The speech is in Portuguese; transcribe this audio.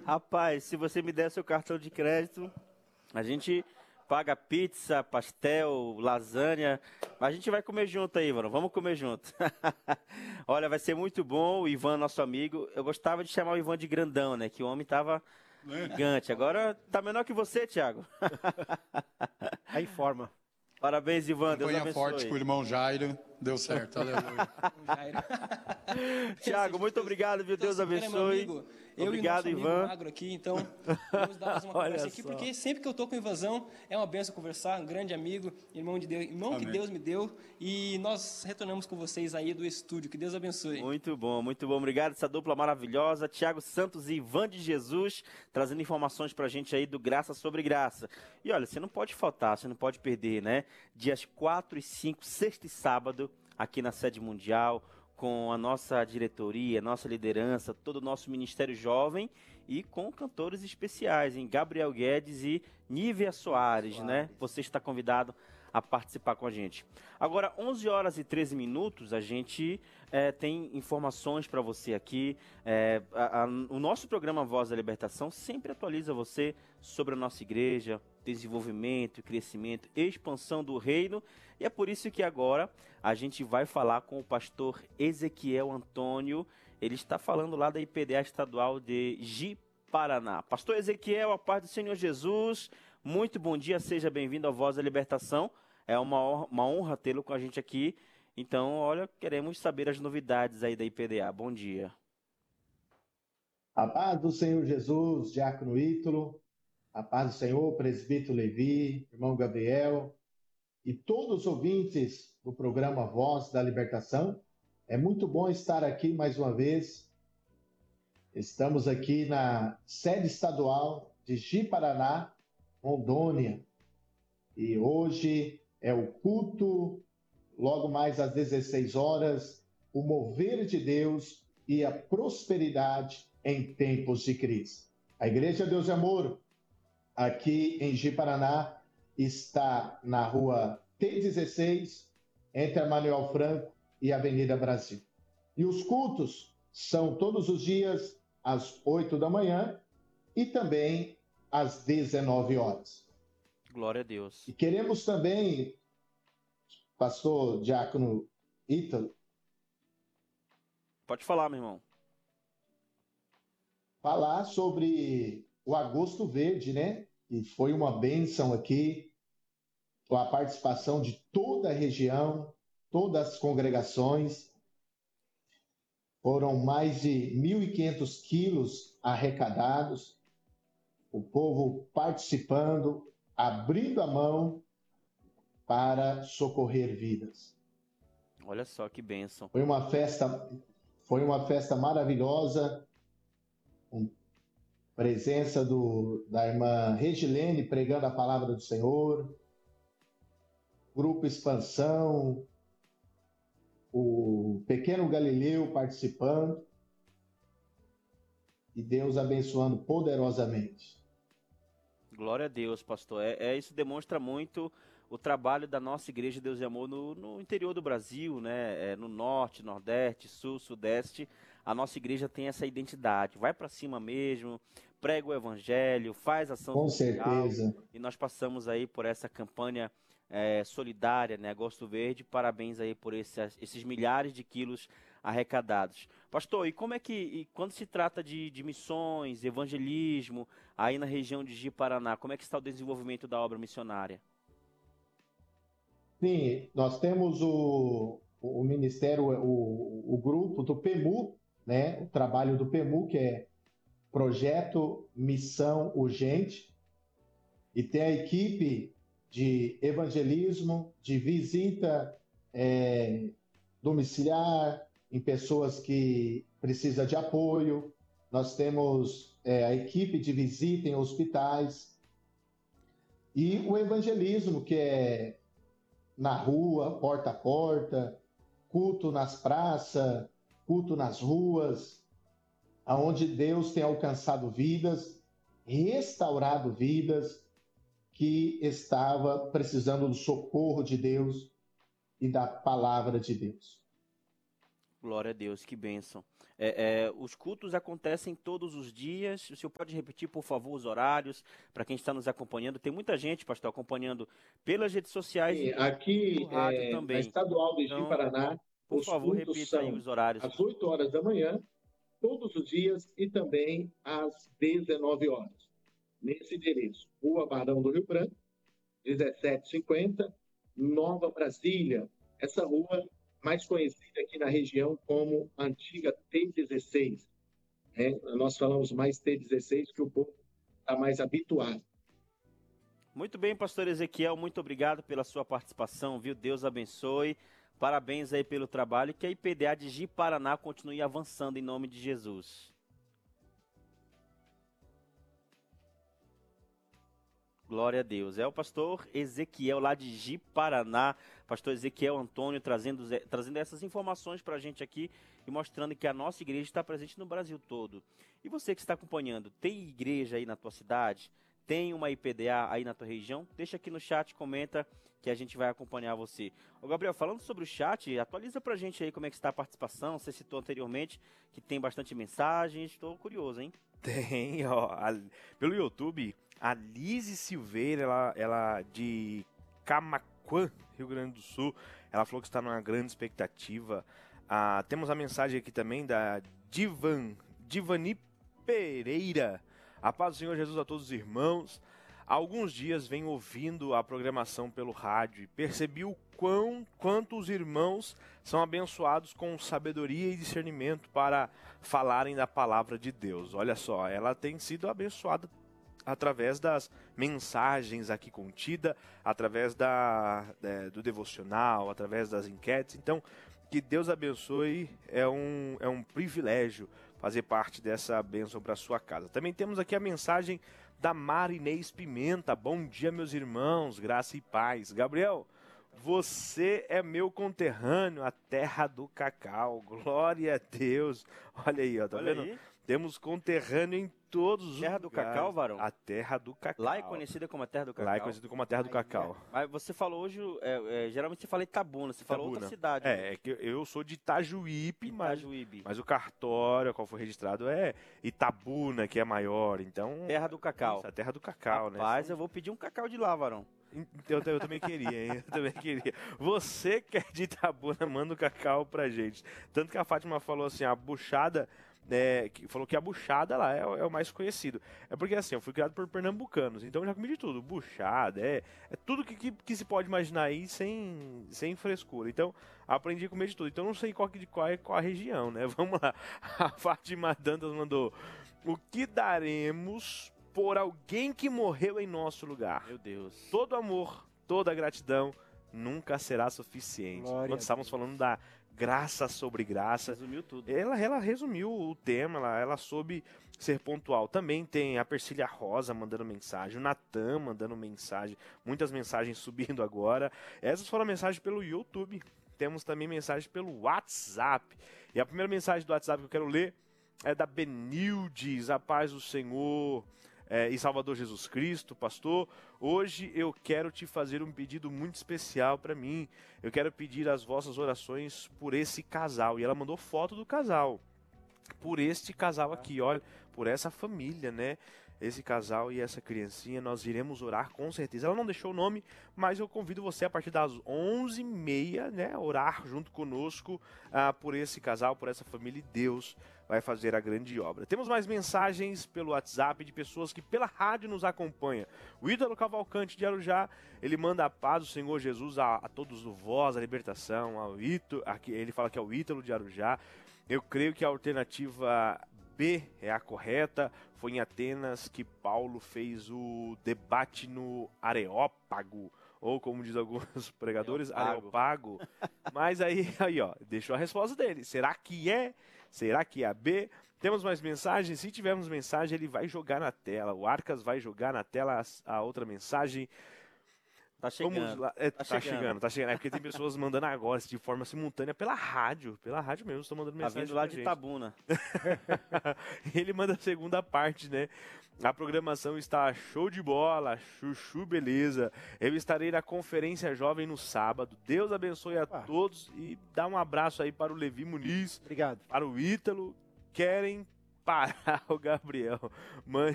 Rapaz, se você me der seu cartão de crédito, a gente paga pizza, pastel, lasanha. A gente vai comer junto aí, mano. Vamos comer junto. Olha, vai ser muito bom. O Ivan, nosso amigo. Eu gostava de chamar o Ivan de grandão, né? Que o homem tava gigante. Agora tá menor que você, Thiago. Aí forma. Parabéns, Ivan. Deus Campanha forte com o abençoe. irmão Jairo. Deu certo, aleluia. Thiago, muito obrigado, viu? Deus abençoe. Eu Obrigado, e o nosso Ivan. amigo Magro aqui, então vamos dar uma Olha conversa aqui, só. porque sempre que eu tô com o Ivanzão, é uma benção conversar, um grande amigo, irmão de Deus, irmão que Amém. Deus me deu, e nós retornamos com vocês aí do estúdio, que Deus abençoe. Muito bom, muito bom. Obrigado, essa dupla maravilhosa. Thiago Santos e Ivan de Jesus, trazendo informações pra gente aí do Graça sobre Graça. E olha, você não pode faltar, você não pode perder, né? Dias 4 e 5, sexta e sábado, aqui na sede mundial, com a nossa diretoria, nossa liderança, todo o nosso Ministério Jovem e com cantores especiais, em Gabriel Guedes e Nívia Soares, né? Você está convidado a participar com a gente. Agora, 11 horas e 13 minutos, a gente tem informações para você aqui. O nosso programa Voz da Libertação sempre atualiza você sobre a nossa igreja, desenvolvimento, crescimento, expansão do reino. E é por isso que agora a gente vai falar com o pastor Ezequiel Antônio. Ele está falando lá da IPDA estadual de Ji-Paraná. Pastor Ezequiel, a paz do Senhor Jesus. Muito bom dia, seja bem-vindo ao Voz da Libertação. É uma honra tê-lo com a gente aqui. Então, olha, queremos saber as novidades aí da IPDA. Bom dia. A paz do Senhor Jesus, Diácono Ítalo, a paz do Senhor, Presbítero Levi, irmão Gabriel e todos os ouvintes do programa Voz da Libertação. É muito bom estar aqui mais uma vez. Estamos aqui na sede estadual de Ji-Paraná, Rondônia. E hoje é o culto, logo mais às 16 horas, o mover de Deus e a prosperidade em tempos de crise. A Igreja Deus e Amor, aqui em Ji-Paraná, está na rua T16, entre a Manuel Franco e a Avenida Brasil. E os cultos são todos os dias às 8 da manhã e também às 19 horas. Glória a Deus. E queremos também, pastor Diácono Ítalo, pode falar, meu irmão. Falar sobre o Agosto Verde, né? E foi uma bênção aqui, com a participação de toda a região, todas as congregações. Foram mais de 1.500 quilos arrecadados, o povo participando, abrindo a mão para socorrer vidas. Olha só que bênção. Foi uma festa maravilhosa, com presença da irmã Regilene pregando a palavra do Senhor, Grupo Expansão, o Pequeno Galileu participando, e Deus abençoando poderosamente. Glória a Deus, pastor. Isso demonstra muito o trabalho da nossa Igreja Deus e Amor no interior do Brasil, né? No norte, nordeste, sul, sudeste. A nossa igreja tem essa identidade. Vai para cima mesmo, prega o evangelho, faz ação com social. Certeza. E nós passamos aí por essa campanha solidária, né? Agosto Verde. Parabéns aí por esses milhares de quilos arrecadados. Pastor, e como é que, quando se trata de missões, evangelismo, aí na região de Ji-Paraná, como é que está o desenvolvimento da obra missionária? Sim, nós temos o ministério, o grupo do PEMU, né? O trabalho do PEMU, que é Projeto Missão Urgente, e tem a equipe de evangelismo, de visita domiciliar, em pessoas que precisam de apoio. Nós temos a equipe de visita em hospitais. E o evangelismo, que é na rua, porta a porta, culto nas praças, culto nas ruas, aonde Deus tem alcançado vidas, restaurado vidas que estava precisando do socorro de Deus e da palavra de Deus. Glória a Deus, que bênção. Os cultos acontecem todos os dias. O senhor pode repetir, por favor, os horários para quem está nos acompanhando? Tem muita gente, pastor, acompanhando pelas redes sociais Sim, e aqui no rádio na também. Estadual do Então, Ji-Paraná, por os favor, cultos repita aí são os horários. às 8 horas da manhã, todos os dias, e também às 19 horas. Nesse endereço, Rua Barão do Rio Branco, 1750, Nova Brasília. Essa rua mais conhecida aqui na região como Antiga T16. Nós falamos mais T16 que o povo está mais habituado. Muito bem, pastor Ezequiel, muito obrigado pela sua participação, viu? Deus abençoe. Parabéns aí pelo trabalho e que a IPDA de Ji-Paraná continue avançando em nome de Jesus. Glória a Deus. É o pastor Ezequiel lá de Ji-Paraná, pastor Ezequiel Antônio trazendo essas informações para a gente aqui e mostrando que a nossa igreja está presente no Brasil todo. E você que está acompanhando, tem igreja aí na tua cidade? Tem uma IPDA aí na tua região? Deixa aqui no chat, comenta que a gente vai acompanhar você. Ô Gabriel, falando sobre o chat, atualiza pra gente aí como é que está a participação. Você citou anteriormente que tem bastante mensagens, estou curioso, hein? Tem, ó, pelo YouTube, a Lise Silveira, ela de Camaquã, Rio Grande do Sul, ela falou que está numa grande expectativa. Temos a mensagem aqui também da Divani Pereira. A paz do Senhor Jesus a todos os irmãos. Há alguns dias venho ouvindo a programação pelo rádio e percebi o quanto os irmãos são abençoados com sabedoria e discernimento para falarem da palavra de Deus. Olha só, ela tem sido abençoada através das mensagens aqui contidas, através do devocional, através das enquetes. Então, que Deus abençoe, é um privilégio fazer parte dessa bênção para sua casa. Também temos aqui a mensagem da Marinês Pimenta. Bom dia, meus irmãos, graça e paz. Gabriel, você é meu conterrâneo, a terra do cacau. Glória a Deus. Olha aí, ó, tá vendo? Aí. Temos conterrâneo em todos os Terra do lugares. Cacau, varão? A terra do cacau. Lá é conhecida como a Terra do Cacau. Lá é conhecido como a terra do cacau. Mas você falou hoje, geralmente você fala Itabuna, você falou outra cidade. É que eu sou de Itajuípe, Itajuípe. mas o cartório, qual foi registrado, é Itabuna, que é maior. Então, Terra do Cacau. Isso, a terra do cacau, né? Rapaz, eu vou pedir um cacau de lá, varão. Eu também queria, hein? Eu também queria. Você que é de Itabuna, manda o cacau pra gente. Tanto que a Fátima falou assim, a buchada... falou que a buchada lá é o mais conhecido. É porque assim, eu fui criado por pernambucanos, então eu já comi de tudo. Buchada, é tudo que se pode imaginar aí sem frescura. Então, aprendi a comer de tudo. Então, não sei qual é a região, né? Vamos lá. A Fátima Dantas mandou: o que daremos por alguém que morreu em nosso lugar? Meu Deus. Todo amor, toda gratidão nunca será suficiente. Glória Quando a estávamos Deus. falando da graça sobre graça, Resumiu tudo. ela resumiu o tema, ela soube ser pontual. Também tem a Persília Rosa mandando mensagem, o Natan mandando mensagem, muitas mensagens subindo agora. Essas foram mensagens pelo YouTube. Temos também mensagem pelo WhatsApp. E a primeira mensagem do WhatsApp que eu quero ler é da Benildes, a paz do Senhor e Salvador Jesus Cristo. Pastor, hoje eu quero te fazer um pedido muito especial para mim. Eu quero pedir as vossas orações por esse casal. E ela mandou foto do casal. Por este casal aqui, olha, por essa família, né? Esse casal e essa criancinha, nós iremos orar com certeza. Ela não deixou o nome, mas eu convido você a partir das 11h30, né? Orar junto conosco por esse casal, por essa família, e Deus vai fazer a grande obra. Temos mais mensagens pelo WhatsApp de pessoas que pela rádio nos acompanham. O Ítalo Cavalcante de Arujá, ele manda a paz do Senhor Jesus a todos do Voz, a libertação, ao Ítalo, aqui, ele fala que é o Ítalo de Arujá. Eu creio que a alternativa B é a correta. Foi em Atenas que Paulo fez o debate no Areópago, ou como diz alguns pregadores, Areópago. Mas aí, ó, deixou a resposta dele. Será que é? Será que é a B? Temos mais mensagens? Se tivermos mensagem, ele vai jogar na tela. O Arcas vai jogar na tela a outra mensagem. Tá chegando. Vamos lá. Tá chegando. É porque tem pessoas mandando agora, de forma simultânea, pela rádio mesmo, estão mandando mensagem. Tá vindo lá de Itabuna. Ele manda a segunda parte, né? A programação está show de bola, chuchu, beleza. Eu estarei na Conferência Jovem no sábado. Deus abençoe a todos e dá um abraço aí para o Levi Muniz. Obrigado. Para o Ítalo. querem parar o Gabriel. Mande